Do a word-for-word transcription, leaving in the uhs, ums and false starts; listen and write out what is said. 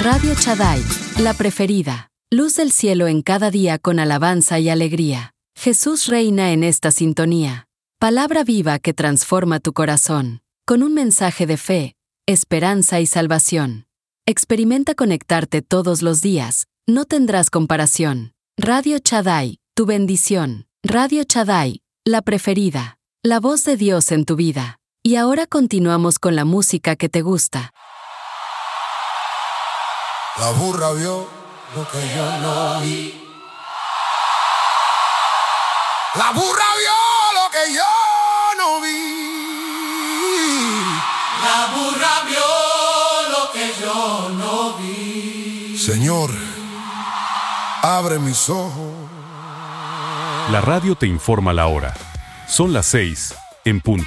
Radio Shaddai, la preferida. Luz del cielo en cada día con alabanza y alegría. Jesús reina en esta sintonía. Palabra viva que transforma tu corazón. Con un mensaje de fe, esperanza y salvación. Experimenta conectarte todos los días. No tendrás comparación. Radio Shaddai, tu bendición. Radio Shaddai, la preferida. La voz de Dios en tu vida. Y ahora continuamos con la música que te gusta. La burra vio lo que yo no vi. La burra vio lo que yo no vi. La burra vio lo que yo no vi. Señor, abre mis ojos. La radio te informa la hora. Son las seis, en punto.